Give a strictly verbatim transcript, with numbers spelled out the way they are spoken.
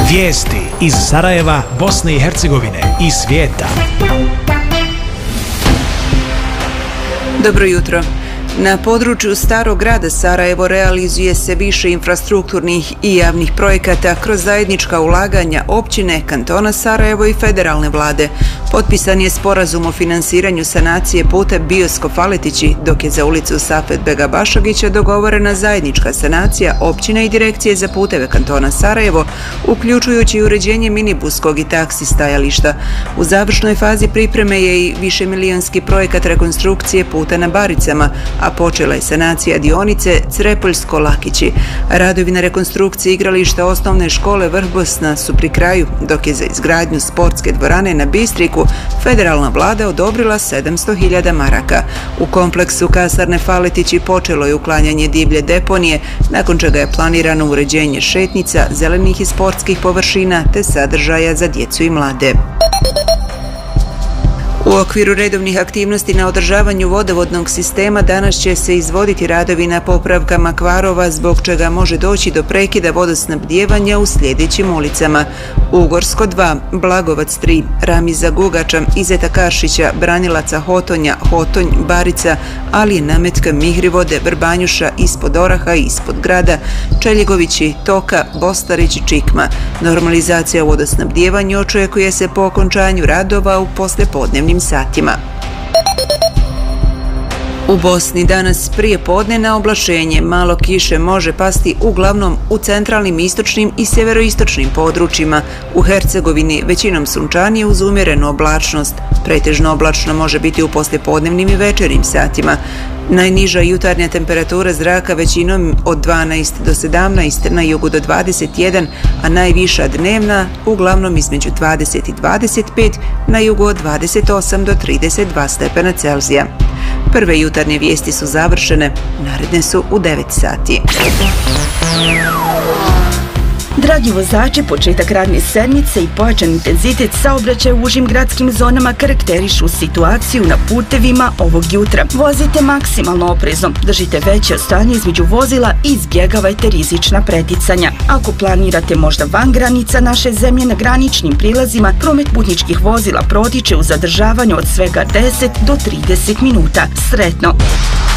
Vijesti iz Sarajeva, Bosne i Hercegovine i svijeta. Dobro jutro. Na području starog grada Sarajevo realizuje se više infrastrukturnih i javnih projekata kroz zajednička ulaganja općine, kantona Sarajevo i federalne vlade. Potpisan je sporazum o finansiranju sanacije puta Biosko-Faletići, dok je za ulicu Safetbega Bašagića dogovorena zajednička sanacija općine i direkcije za puteve kantona Sarajevo, uključujući uređenje minibuskog i taksi stajališta. U završnoj fazi pripreme je i višemilijonski projekat rekonstrukcije puta na Baricama, a počela je sanacija dionice Crepoljsko-Lakići. Radovi na rekonstrukciji igrališta osnovne škole Vrhbosna su pri kraju, dok je za izgradnju sportske dvorane na Bistriku federalna vlada odobrila sedamsto hiljada maraka. U kompleksu kasarne Faletići počelo je uklanjanje divlje deponije, nakon čega je planirano uređenje šetnica, zelenih i sportskih površina te sadržaja za djecu i mlade. U okviru redovnih aktivnosti na održavanju vodovodnog sistema danas će se izvoditi radovi na popravkama kvarova, zbog čega može doći do prekida vodosnabdijevanja u sljedećim ulicama: Ugorsko dva, Blagovac tri, Ramiza Gugača, Izeta Karšića, Branilaca Hotonja, Hotonj, Barica, Alije Nametka, Mihrivode, Vrbanjuša, ispod Oraha i ispod grada, Čeljegovići, Toka, Bostarić i Čikma. Normalizacija u vodosnabdijevanju očekuje se po okončanju radova u poslijepodnevnim satima. U Bosni danas prije podne na oblačenje, malo kiše može pasti uglavnom u centralnim, istočnim i sjeveroistočnim područjima. U Hercegovini većinom sunčanije uz umjerenu oblačnost. Pretežno oblačno može biti u poslijepodnevnim i večernjim satima. Najniža jutarnja temperatura zraka većinom od dvanaest do sedamnaest, na jugu do dvadeset jedan, a najviša dnevna uglavnom između dvadeset i dvadeset pet, na jugu od dvadeset osam do trideset dva stepena Celzija. Prve jutarnje vijesti su završene, naredne su u devet sati. Dragi vozači, početak radne sedmice i pojačan intenzitet saobraćaja u užim gradskim zonama karakterišu situaciju na putevima ovog jutra. Vozite maksimalno oprezno, držite veće odstojanje između vozila i izbjegavajte rizična preticanja. Ako planirate možda van granica naše zemlje, na graničnim prilazima promet putničkih vozila protiče u zadržavanju od svega deset do trideset minuta. Sretno!